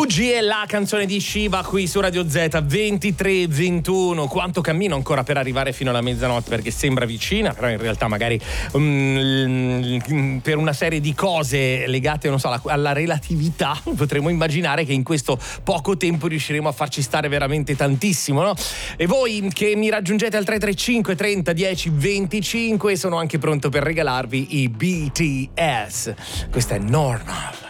Fuji è la canzone di Shiva qui su Radio Z. 23:21. Quanto cammino ancora per arrivare fino alla mezzanotte, perché sembra vicina, però in realtà magari per una serie di cose legate, non so, alla relatività, potremmo immaginare che in questo poco tempo riusciremo a farci stare veramente tantissimo, no? E voi che mi raggiungete al 335 30 10 25, sono anche pronto per regalarvi i BTS. Questa è Normal.